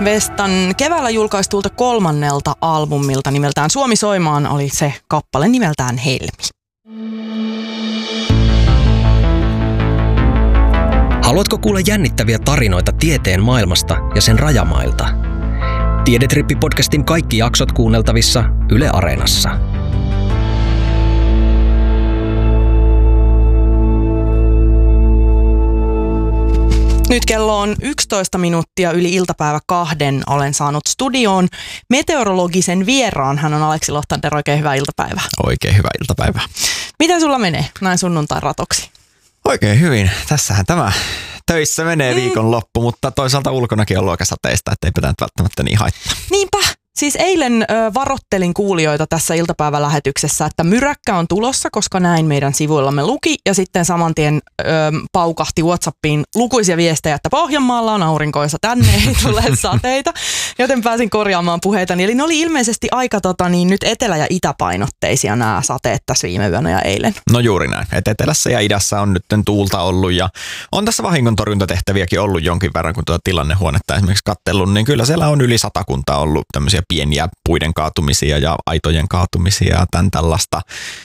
Vestan keväällä julkaistulta 3. albumilta nimeltään Suomi soimaan oli se kappale nimeltään Helmi. Haluatko kuulla jännittäviä tarinoita tieteen maailmasta ja sen rajamailta? Tiedetrippi-podcastin kaikki jaksot kuunneltavissa Yle Areenassa. Nyt kello on 11 minuuttia yli iltapäivä 2. Olen saanut studioon meteorologisen vieraan. Hän on Aleksi Lohtander. Oikein hyvää iltapäivää. Oikein hyvää iltapäivää. Miten sulla menee näin sunnuntain ratoksi? Oikein hyvin. Tässähän tämä töissä menee viikonloppu, mutta toisaalta ulkonakin on luokasateista, että eipä tämä välttämättä niin haittaa. Niinpä. Siis eilen varoittelin kuulijoita tässä iltapäivälähetyksessä, että myräkkä on tulossa, koska näin meidän sivuillamme luki. Ja sitten saman tien paukahti WhatsAppiin lukuisia viestejä, että Pohjanmaalla on aurinkoisa, tänne ei tule sateita. Joten pääsin korjaamaan puheitani. Eli ne oli ilmeisesti aika nyt etelä- ja itäpainotteisia nämä sateet tässä viime yönä ja eilen. No juuri näin. Et etelässä ja idässä on nyt tuulta ollut ja on tässä vahingontorjuntatehtäviäkin ollut jonkin verran, kun tuota tilannehuonetta esimerkiksi katsellut, niin kyllä siellä on yli 100 ollut tämmöisiä pieniä puiden kaatumisia ja aitojen kaatumisia ja tämän tällaista.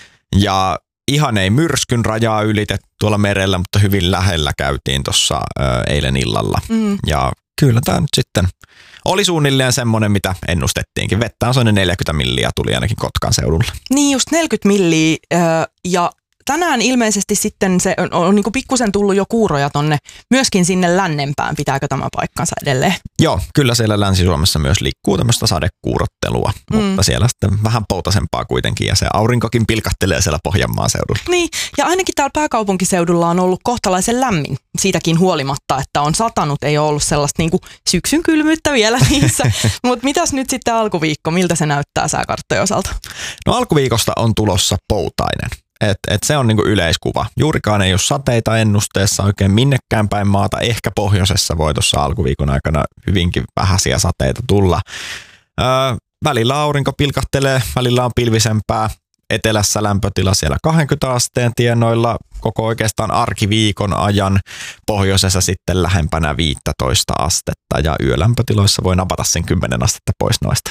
Ja ihan ei myrskyn rajaa ylitetty tuolla merellä, mutta hyvin lähellä käytiin tuossa eilen illalla. Ja kyllä tämä nyt sitten oli suunnilleen semmoinen, mitä ennustettiinkin. Vettä on sellainen 40 milliä tuli ainakin Kotkan seudulla. Niin just 40 milliä ja tänään ilmeisesti sitten se on niin kuin pikkusen tullut jo kuuroja tonne myöskin sinne lännempään. Pitääkö tämä paikkansa edelleen? Joo, kyllä siellä Länsi-Suomessa myös liikkuu tämmöistä sadekuurottelua, mutta siellä sitten vähän poutasempaa kuitenkin ja se aurinkokin pilkahtelee siellä Pohjanmaan seudulla. Niin, ja ainakin täällä pääkaupunkiseudulla on ollut kohtalaisen lämmin siitäkin huolimatta, että on satanut, ei ole ollut sellaista niin kuin syksyn kylmyyttä vielä niissä. Mutta mitäs nyt sitten alkuviikko, miltä se näyttää sääkarttojen osalta? No alkuviikosta on tulossa poutainen. Et se on niinku yleiskuva. Juurikaan ei ole sateita ennusteessa oikein minnekään päin maata. Ehkä pohjoisessa voi tuossa alkuviikon aikana hyvinkin vähäisiä sateita tulla. Välillä aurinko pilkahtelee, välillä on pilvisempää. Etelässä lämpötila siellä 20 asteen tienoilla koko oikeastaan arkiviikon ajan. Pohjoisessa sitten lähempänä 15 astetta ja yölämpötiloissa voi napata sen 10 astetta pois noista.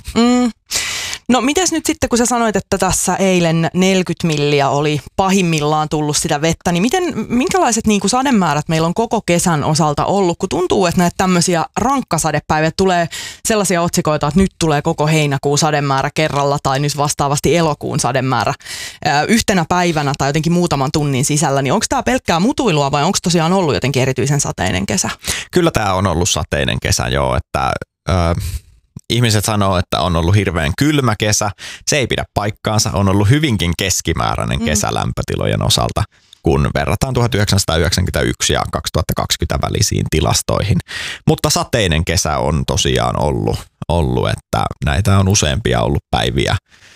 No mites nyt sitten, kun sä sanoit, että tässä eilen 40 milliä oli pahimmillaan tullut sitä vettä, niin minkälaiset niin kuin sademäärät meillä on koko kesän osalta ollut, kun tuntuu, että näitä tämmöisiä rankkasadepäiviä tulee sellaisia otsikoita, että nyt tulee koko heinäkuun sademäärä kerralla tai nyt vastaavasti elokuun sademäärä yhtenä päivänä tai jotenkin muutaman tunnin sisällä, niin onko tämä pelkkää mutuilua vai onko tosiaan ollut jotenkin erityisen sateinen kesä? Kyllä tämä on ollut sateinen kesä joo, että ihmiset sanoo, että on ollut hirveän kylmä kesä. Se ei pidä paikkaansa. On ollut hyvinkin keskimääräinen kesä lämpötilojen osalta, kun verrataan 1991 ja 2020 välisiin tilastoihin. Mutta sateinen kesä on tosiaan ollut että näitä on useampia ollut päiviä.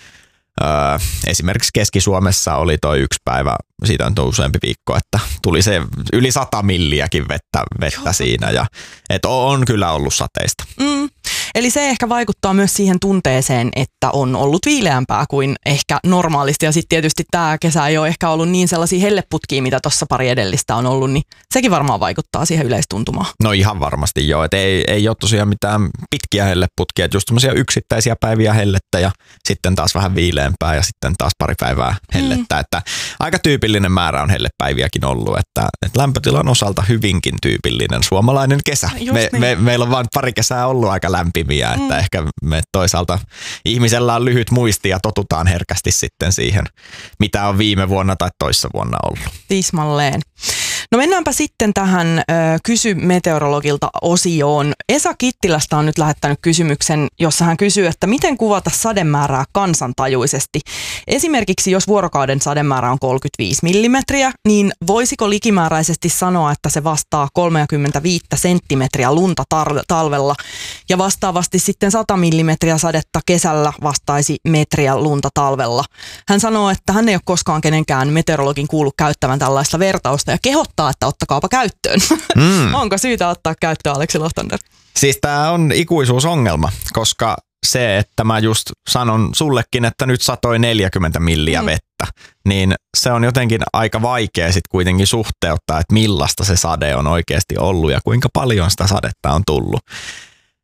Esimerkiksi Keski-Suomessa oli toi yksi päivä, siitä on useampi viikko, että tuli se yli 100 milliäkin vettä siinä. Ja, et on kyllä ollut sateista. Eli se ehkä vaikuttaa myös siihen tunteeseen, että on ollut viileämpää kuin ehkä normaalisti. Ja sitten tietysti tämä kesä ei ole ehkä ollut niin sellaisia helleputkia, mitä tuossa pari edellistä on ollut, niin sekin varmaan vaikuttaa siihen yleistuntumaan. No ihan varmasti joo, että ei ole tosiaan mitään pitkiä helleputkia, että just semmoisia yksittäisiä päiviä hellettä ja sitten taas vähän viileämpää ja sitten taas pari päivää hellettä. Että aika tyypillinen määrä on hellepäiviäkin ollut, että lämpötilan osalta hyvinkin tyypillinen suomalainen kesä. Meillä on vain pari kesää ollut aika lämpimiä, että ehkä me toisaalta ihmisellä on lyhyt muisti ja totutaan herkästi sitten siihen, mitä on viime vuonna tai toissa vuonna ollut. Tismalleen. No mennäänpä sitten tähän Kysy meteorologilta -osioon. Esa Kittilästä on nyt lähettänyt kysymyksen, jossa hän kysyy, että miten kuvata sademäärää kansantajuisesti. Esimerkiksi jos vuorokauden sademäärä on 35 millimetriä, niin voisiko likimääräisesti sanoa, että se vastaa 35 senttimetriä lunta talvella ja vastaavasti sitten 100 millimetriä sadetta kesällä vastaisi metriä lunta talvella. Hän sanoo, että hän ei ole koskaan kenenkään meteorologin kuullut käyttävän tällaista vertausta ja kehottaa, että ottakaapa käyttöön. Onko syytä ottaa käyttöön, Aleksi Lohtander? Siis tämä on ikuisuusongelma, koska se, että mä just sanon sullekin, että nyt satoi 40 milliä vettä, niin se on jotenkin aika vaikea sitten kuitenkin suhteuttaa, että millaista se sade on oikeasti ollut ja kuinka paljon sitä sadetta on tullut.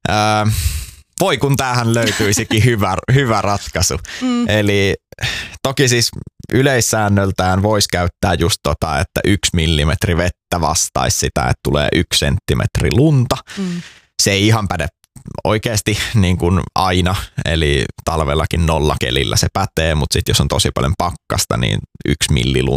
Voi kun tämähän löytyisikin hyvä ratkaisu. Eli toki siis yleissäännöltään voisi käyttää just että 1 millimetri vettä vastaisi sitä, että tulee 1 senttimetri lunta. Se ei ihan päde oikeasti niin kuin aina, eli talvellakin nollakelillä se pätee, mutta sitten jos on tosi paljon pakkasta, niin 1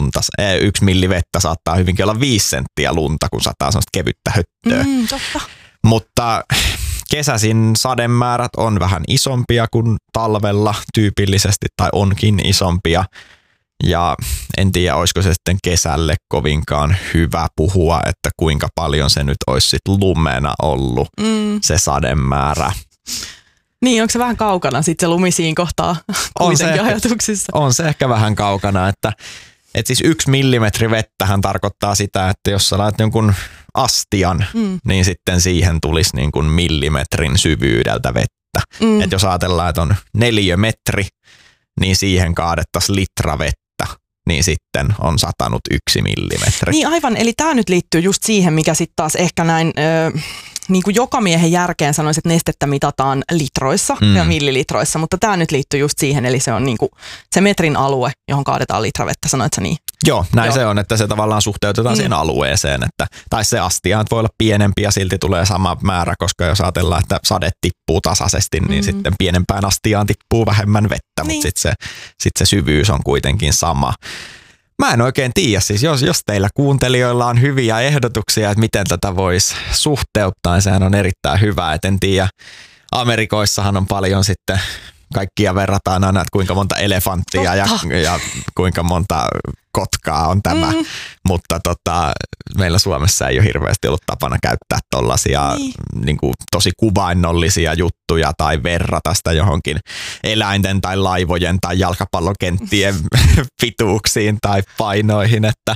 milli vettä saattaa hyvinkin olla 5 senttiä lunta, kun sataa sellaista kevyttä höttöä. Totta. Mutta kesäisin sademäärät on vähän isompia kuin talvella tyypillisesti, tai onkin isompia. Ja en tiedä, olisiko se sitten kesälle kovinkaan hyvä puhua, että kuinka paljon se nyt olisi sitten lumena ollut se sademäärä. Niin, onko se vähän kaukana sitten se lumi siinä kohtaa kuitenkin ajatuksissa? On se ehkä vähän kaukana, että siis 1 millimetri vettähän tarkoittaa sitä, että jos sä laat jonkun astian, niin sitten siihen tulisi niin kuin millimetrin syvyydeltä vettä. Että jos ajatellaan, että on 4 metri, niin siihen kaadettaisiin litra vettä, niin sitten on satanut 1 millimetri. Niin aivan, eli tämä nyt liittyy just siihen, mikä sitten taas ehkä näin niin kuin joka miehen järkeen sanoisi, että nestettä mitataan litroissa ja millilitroissa, mutta tämä nyt liittyy just siihen, eli se on niin kuin se metrin alue, johon kaadetaan litra vettä, sanoit sä niin? Joo, näin se on, että se tavallaan suhteutetaan siihen alueeseen, tai se astia voi olla pienempi ja silti tulee sama määrä, koska jos ajatellaan, että sade tippuu tasaisesti, niin sitten pienempään astiaan tippuu vähemmän vettä, mutta sitten se syvyys on kuitenkin sama. Mä en oikein tiedä, siis jos teillä kuuntelijoilla on hyviä ehdotuksia, että miten tätä voisi suhteuttaa, niin sehän on erittäin hyvä, et en tiedä. Amerikoissahan on paljon sitten, kaikkia verrataan aina, että kuinka monta elefanttia ja kuinka monta kotkaa on tämä, mutta meillä Suomessa ei ole hirveästi ollut tapana käyttää tollaisia niin kuin tosi kuvainnollisia juttuja tai verrata sitä johonkin eläinten tai laivojen tai jalkapallokenttien pituuksiin tai painoihin, että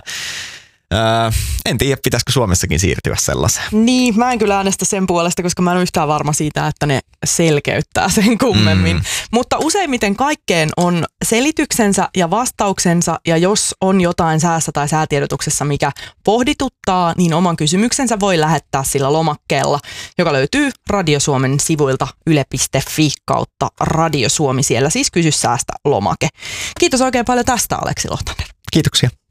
en tiedä, pitäisikö Suomessakin siirtyä sellaiseen. Niin, mä en kyllä äänestä sen puolesta, koska mä en ole yhtään varma siitä, että ne selkeyttää sen kummemmin. Mutta useimmiten kaikkeen on selityksensä ja vastauksensa, ja jos on jotain säässä tai säätiedotuksessa, mikä pohdituttaa, niin oman kysymyksensä voi lähettää sillä lomakkeella, joka löytyy Radio Suomen sivuilta yle.fi/Radio Suomi. Siellä siis kysy säästä -lomake. Kiitos oikein paljon tästä, Aleksi Lohtanen. Kiitoksia.